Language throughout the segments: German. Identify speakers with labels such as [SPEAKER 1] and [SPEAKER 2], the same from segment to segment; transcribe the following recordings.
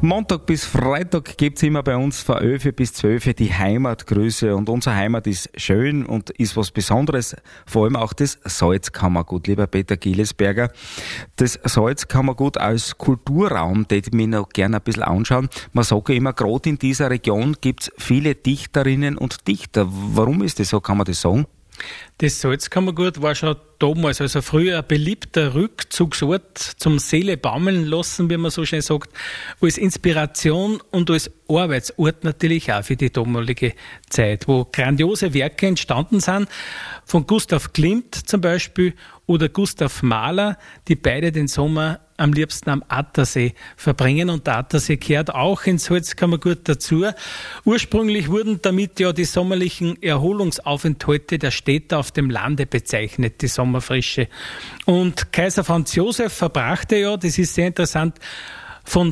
[SPEAKER 1] Montag bis Freitag gibt es immer bei uns von 11 bis 12 die Heimatgrüße. Und unsere Heimat ist schön und ist was Besonderes. Vor allem auch das Salzkammergut, lieber Peter Gielesberger. Das Salzkammergut als Kulturraum, den ich mir noch gerne ein bisschen anschauen. Man sagt ja immer, gerade in dieser Region gibt es viele Dichterinnen und Dichter. Warum ist das so, kann man das sagen?
[SPEAKER 2] Das Salzkammergut war schon damals, also früher ein beliebter Rückzugsort zum Seele baumeln lassen, wie man so schön sagt, als Inspiration und als Arbeitsort natürlich auch für die damalige Zeit, wo grandiose Werke entstanden sind, von Gustav Klimt zum Beispiel oder Gustav Mahler, die beide den Sommer am liebsten am Attersee verbringen, und der Attersee gehört auch ins Salzkammergut dazu. Ursprünglich wurden damit ja die sommerlichen Erholungsaufenthalte der Städter auf dem Lande bezeichnet, die Sommerfrische. Und Kaiser Franz Josef verbrachte ja, das ist sehr interessant, von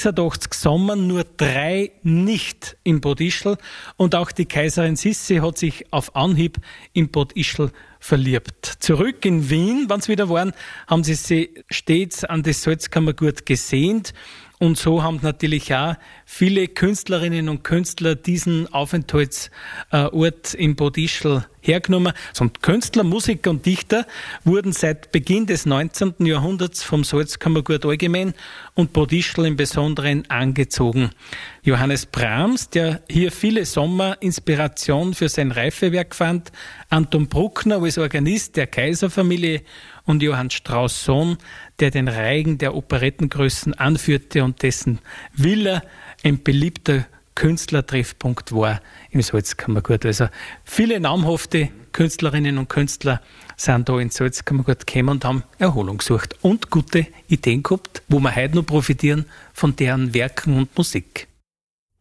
[SPEAKER 2] 86 Sommern nur 3 nicht in Bad Ischl, und auch die Kaiserin Sissi hat sich auf Anhieb in Bad Ischl verliebt. Zurück in Wien, wenn sie wieder waren, haben sie sich stets an das Salzkammergut gesehnt. Und so haben natürlich auch viele Künstlerinnen und Künstler diesen Aufenthaltsort in Bad Ischl hergenommen. Und Künstler, Musiker und Dichter wurden seit Beginn des 19. Jahrhunderts vom Salzkammergut allgemein und Bad Ischl im Besonderen angezogen. Johannes Brahms, der hier viele Sommer Inspiration für sein Reifewerk fand, Anton Bruckner als Organist der Kaiserfamilie und Johann Strauss Sohn, der den Reigen der Operettengrößen anführte und dessen Villa ein beliebter Künstlertreffpunkt war im Salzkammergut. Also viele namhafte Künstlerinnen und Künstler sind da ins Salzkammergut gekommen und haben Erholung gesucht und gute Ideen gehabt, wo wir heute noch profitieren von deren Werken und Musik.